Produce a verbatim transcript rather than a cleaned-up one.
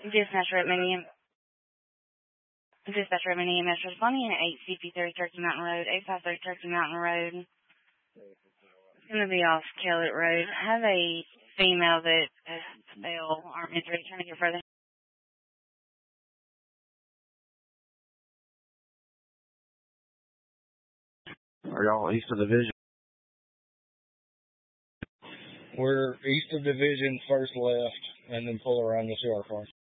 Dispatcher at Medium. Dispatcher at Medium Metro responding at eight C P thirty Turkey Mountain Road, eight five three Turkey Mountain Road. It's going to be off Kellett Road. I have a female that has fell arm injury trying to get further. Are y'all east of Division? We're east of Division, first left, and then pull around the C R car.